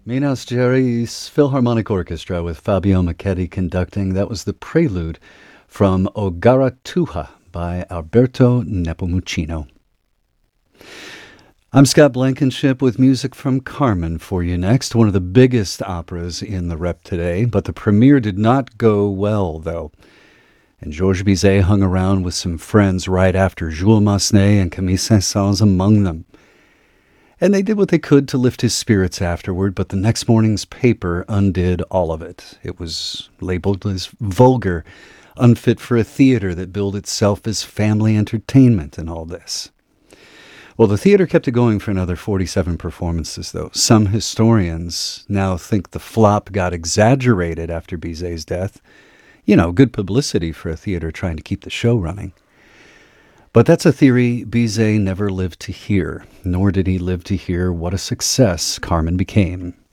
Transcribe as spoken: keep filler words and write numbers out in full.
Minas Gerais Philharmonic Orchestra with Fabio Macchetti conducting. That was the prelude from O Garatuha by Alberto Nepomuceno. I'm Scott Blankenship with music from Carmen for you next, one of the biggest operas in the rep today, but the premiere did not go well, though. And Georges Bizet hung around with some friends right after, Jules Massenet and Camille Saint-Saëns among them. And they did what they could to lift his spirits afterward, but the next morning's paper undid all of it. It was labeled as vulgar, unfit for a theater that billed itself as family entertainment and all this. Well, the theater kept it going for another forty-seven performances, though. Some historians now think the flop got exaggerated after Bizet's death. You know, good publicity for a theater trying to keep the show running. But that's a theory Bizet never lived to hear, nor did he live to hear what a success Carmen became.